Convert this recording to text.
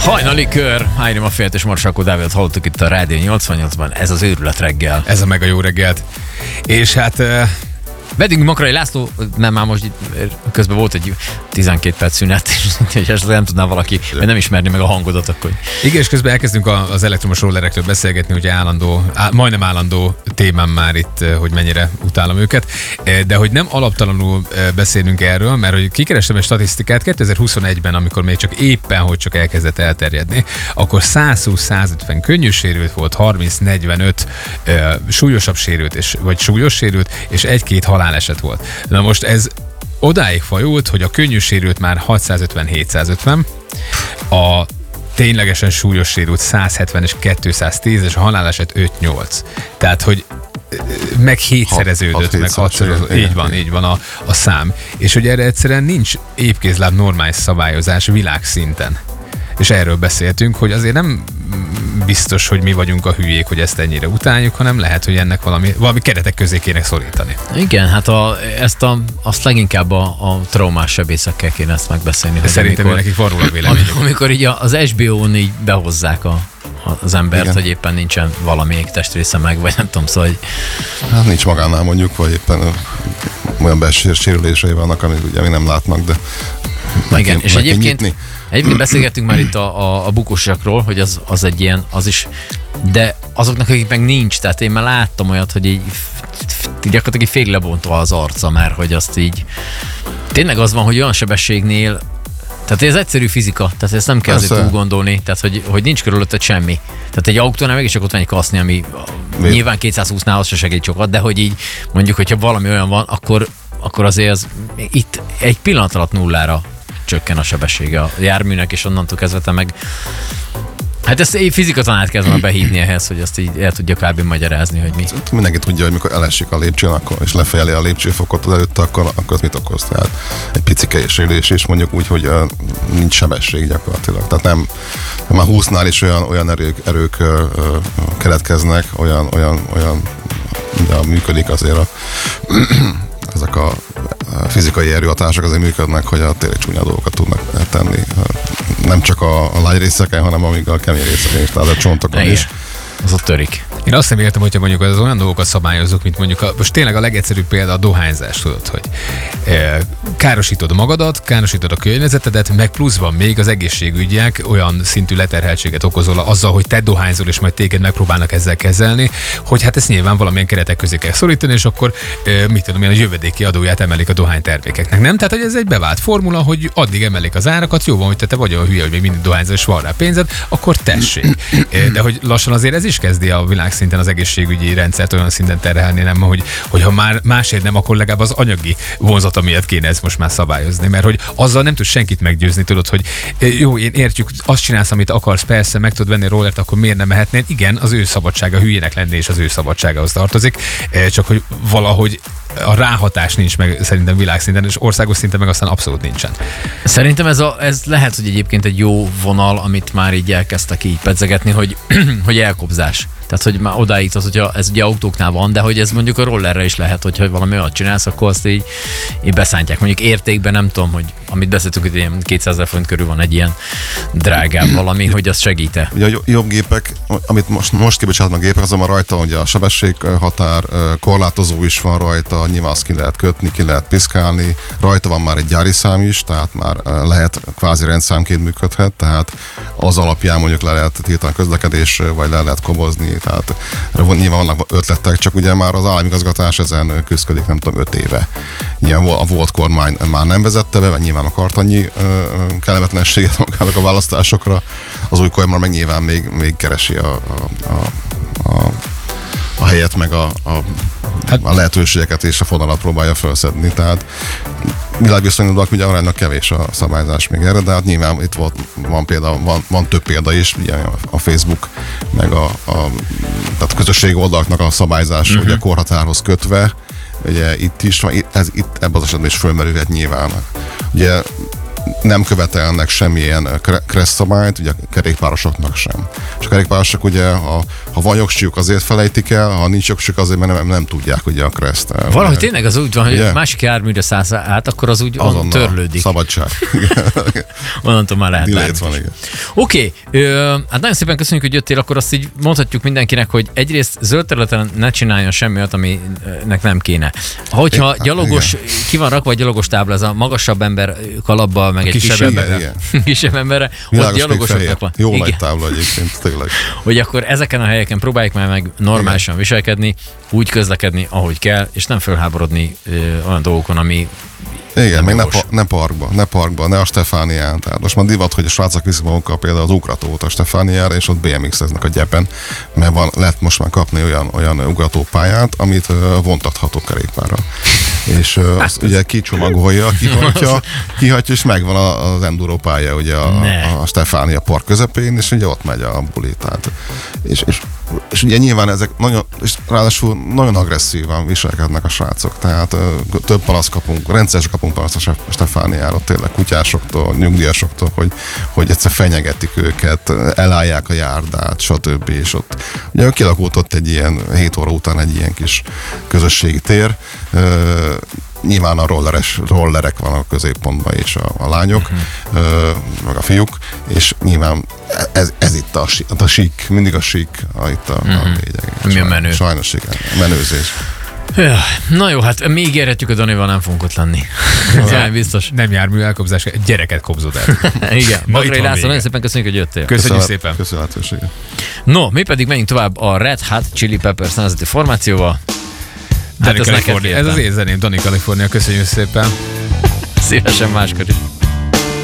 Hajnali kör, Ájrim a Félt és Marsalkó Dávidot hallottuk itt a Rádió 88-ban, ez az őrület reggel. Ez a Mega Jó reggelt. És hát... Vendégünk Makrai László, nem már most közben volt egy 12 perc szünet, és ezt nem tudná valaki, vagy nem ismerni meg a hangodat, akkor... Igen, és közben elkezdünk az elektromos rollerekről beszélgetni, ugye majdnem állandó témám már itt, hogy mennyire utálom őket, de hogy nem alaptalanul beszélünk erről, mert hogy kikerestem egy statisztikát, 2021-ben, amikor még csak éppen, hogy csak elkezdett elterjedni, akkor 120-150 könnyű sérült volt, 30-45 súlyosabb sérült, vagy súlyos sérült, és 1-2 haláleset volt. Na most ez odáig fajult, hogy a könnyű sérült már 650-750, a ténylegesen súlyos sérült 170 és 210, és a haláleset 5-8. Tehát, hogy meg hétszereződött, meg hatszorozódott. Így van a szám. És hogy erre egyszerűen nincs épkézláb normális szabályozás világszinten. És erről beszéltünk, hogy azért nem biztos, hogy mi vagyunk a hülyék, hogy ezt ennyire utáljuk, hanem lehet, hogy ennek valami keretek közé kéne szorítani. Igen, hát azt leginkább a traumás sebészekkel kéne ezt megbeszélni. Szerintem nekik van róla véleményük. Amikor így az SBO-n így behozzák az embert, igen, hogy éppen nincsen valamelyik testrésze meg, vagy nem tudom, szóval... Hát nincs magánál mondjuk, vagy éppen olyan belső sérülései vannak, amit ugye mi nem látnak, de igen, és egyébként beszélgettünk már itt a bukósakról, hogy az egy ilyen, az is, de azoknak, akik meg nincs, tehát én már láttam olyat, hogy így gyakorlatilag fél lebontva az arca, mert hogy azt így, tényleg az van, hogy olyan sebességnél, tehát ez egyszerű fizika, tehát ezt nem kell azért túl gondolni, tehát hogy nincs körülötted semmi. Tehát egy autónál meg is csak ott van egy kaszni, ami nyilván 220-nál az se segít sokat, de hogy így mondjuk, hogyha valami olyan van, akkor azért az itt egy pillanat alatt nullára csökken a sebessége a járműnek, és onnantól kezdve meg... Hát ezt egy fizikatanát kellene behívni ehhez, hogy azt így el tudja kb. Magyarázni, hogy mi. Mindenki tudja, hogy mikor elesik a lépcsőn, és lefejeli a lépcsőfokot az előtte, akkor az mit okoz? Tehát egy picike sérülés is, mondjuk úgy, hogy nincs sebesség gyakorlatilag. Tehát nem már 20-nál is olyan erők keletkeznek, olyan működik azért ezek a fizikai erőhatások azért működnek, hogy a tényleg csúnya dolgokat tudnak tenni. Nem csak a lágy részeken, hanem amíg a kemény részeken is, tehát a csontokon is. Az ott törik. Én azt nem értem, hogyha mondjuk az olyan dolgokat szabályozzuk, mint mondjuk most tényleg a legegyszerűbb példa a dohányzás, tudod, hogy károsítod magadat, károsítod a környezetedet, meg pluszban még az egészségügyiek olyan szintű leterheltséget okozol azzal, hogy te dohányzol, és majd téged megpróbálnak ezzel kezelni, hogy hát ezt nyilván valamilyen keretek közé kell szorítani, és akkor mit tudom én, a jövedéki adóját emelik a dohánytermékeknek. Nem? Tehát, hogy ez egy bevált formula, hogy addig emelik az árakat, jó van, hogy te vagy olyan hülye, hogy még mindig dohányzol, és van rá pénzed, akkor tessék. De hogy lassan azért ez is kezdi a világszinten az egészségügyi rendszert olyan szinten terhelni, nem, hogyha már másért nem, akkor legalább az anyagi vonzata miatt kéne ezt most már szabályozni, mert hogy azzal nem tudsz senkit meggyőzni, tudod, hogy jó, én értjük, azt csinálsz, amit akarsz, persze, meg tudod venni rollert, akkor miért nem mehetnél? Igen, az ő szabadsága, hülyének lenni, és az ő szabadságához tartozik, csak hogy valahogy a ráhatás nincs meg szerintem világszinten, és országos szinten meg aztán abszolút nincsen. Szerintem ez lehet, hogy egyébként egy jó vonal, amit már így elkezdtek így pedzegetni, hogy elkobzás. Tehát, hogy már odáig az, hogyha ez ugye autóknál van, de hogy ez mondjuk a rollerre is lehet, hogyha valami olyat csinálsz, akkor azt így beszántják. Mondjuk értékben nem tudom, hogy amit beszéltünk, hogy ilyen 200 000 forint körül van egy ilyen drágább valami, hogy az segít-e. Ugye a jobb gépek, amit most kibocsátanak gépek, azonban rajta ugye a sebességhatár, korlátozó is van rajta, nyilván azt ki lehet kötni, ki lehet piszkálni, rajta van már egy gyári szám is, tehát már lehet kvázi rendszámként működhet, tehát az alapján mondjuk le lehet tiltani közlekedésre, vagy le lehet kobozni, tehát nyilván vannak ötletek, csak ugye már az államigazgatás ezen küzdik, nem tudom, 5 éve. Nyilván a volt kormány már nem vezette be, mert nyilván akart annyi kellemetlenséget magának a választásokra. Az új kormány meg nyilván még keresi a helyet, meg a lehetőségeket és a fonalat próbálja felszedni. Tehát világviszonylatban ugye aránylag kevés a szabályzás még erre, de hát nyilván itt van több példa is, ugye a Facebook, meg tehát a közösségi oldalaknak a szabályzás ugye korhatárhoz kötve, ugye itt is van, ebben az esetben is fölmerülhet nyilván. Ugye nem követelnek semmilyen kressz szabályt, ugye a kerékpárosoknak sem. És a kerékpárosok ugye a Ha van jogsíjuk, azért felejtik el, ha nincs jogsíjuk, azért mert nem tudják ugye a Kreszt. Valahogy tényleg az úgy van, hogy másik járműre szállsz át, akkor az úgy törlődik. Szabadság. Onnantól már lehet bármit. Oké, hát nagyon szépen köszönjük, hogy jöttél, akkor azt így mondhatjuk mindenkinek, hogy egyrészt zöld területen ne csináljon semmi olyat, aminek nem kéne. Hogyha gyalogos, ki van rakva a gyalogos tábla, ez a magasabb ember kalapba, meg egy kisebb emberre, ott gyalogosoknak van. Jó nagy tábla egyébként, tényleg. Hogy akkor ezeken a helyeken próbáljuk már meg normálisan viselkedni, úgy közlekedni, ahogy kell, és nem fölháborodni olyan dolgokon, ami igen, még ne parkba, ne a Stefánián. Tehát most már divat, hogy a srácok viszik magukkal például az ugratót a Stefániára, és ott BMX-eznek a gyepen, mert lehet most már kapni olyan ugratópályát, amit vontatható kerékpárra. És azt ugye kicsomagolja, kihatja, és megvan az enduro pálya ugye a Stefánia park közepén, és ugye ott megy a buli. Tehát, és ugye nyilván ezek és ráadásul nagyon agresszívan viselkednek a srácok, tehát több panasz kapunk, rendszeresen kapunk panaszt a Stefániára, tényleg kutyásoktól, nyugdíjasoktól, hogy egyszer fenyegetik őket, elállják a járdát, stb. És ott ugye kialakult ott egy ilyen 7 óra után egy ilyen kis közösségi tér, nyilván a rollerek van a középpontban, és a lányok, meg a fiúk, és nyilván ez itt a sík, mindig a sík, itt a lényeg. Mi a menő? Sajnos igen, a menőzés. Ja, na jó, hát mi ígérhetjük, a Danival nem fogunk ott lenni. Ez biztos. Nem jármű elkobzás, gyereket kobzod el. Igen. Magrai László, nagyon szépen köszönjük, hogy jöttél. Köszönjük szépen. Köszönöm lehetőséget. No, mi pedig menjünk tovább a Red Hot Chili Peppers nevezeti formációval. Hát ez az én zeném, Dani California, köszönjük szépen. Szívesen máskor is.